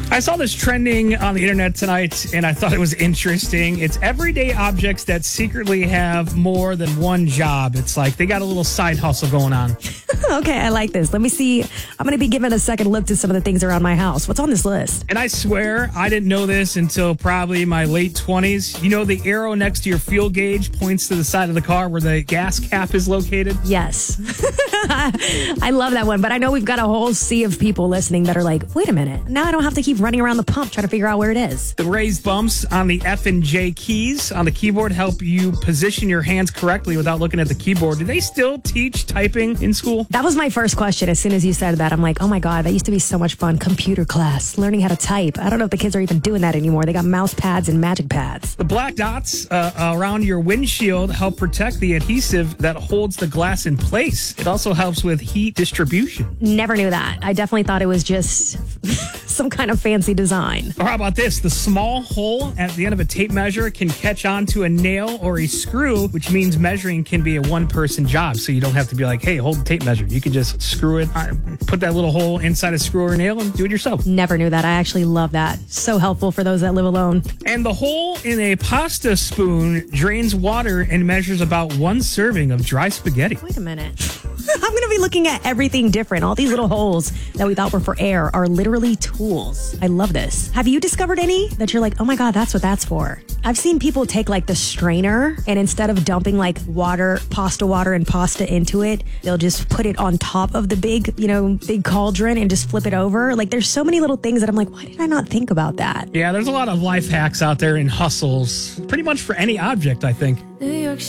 I saw this trending on the internet tonight, and I thought it was interesting. It's everyday objects that secretly have more than one job. It's like they got a little side hustle going on. Okay, I like this. Let me see. I'm going to be giving a second look to some of the things around my house. What's on this list? And I swear, I didn't know this until probably my late 20s. You know, the arrow next to your fuel gauge points to the side of the car where the gas cap is located? Yes. I love that one, but I know we've got a whole sea of people listening that are like, wait a minute, now I don't have to keep running around the pump trying to figure out where it is. The raised bumps on the F and J keys on the keyboard help you position your hands correctly without looking at the keyboard. Do they still teach typing in school? That was my first question. As soon as you said that, I'm like, oh my God, that used to be so much fun. Computer class, learning how to type. I don't know if the kids are even doing that anymore. They got mouse pads and magic pads. The black dots around your windshield help protect the adhesive that holds the glass in place. It also helps with heat distribution. Never knew that. I definitely thought it was just some kind of fancy design. Or how about this? The small hole at the end of a tape measure can catch onto a nail or a screw, which means measuring can be a one-person job. So you don't have to be like, hey, hold the tape measure. You can just screw it, put that little hole inside a screw or a nail and do it yourself. Never knew that. I actually love that. So helpful for those that live alone. And the hole in a pasta spoon drains water and measures about one serving of dry spaghetti. Wait a minute. I'm going to be looking at everything different. All these little holes that we thought were for air are literally tools. I love this. Have you discovered any that you're like, oh my God, that's what that's for? I've seen people take like the strainer and instead of dumping like pasta water and pasta into it, they'll just put it on top of the big cauldron and just flip it over. Like there's so many little things that I'm like, why did I not think about that? Yeah, there's a lot of life hacks out there and hustles, pretty much for any object, I think. New York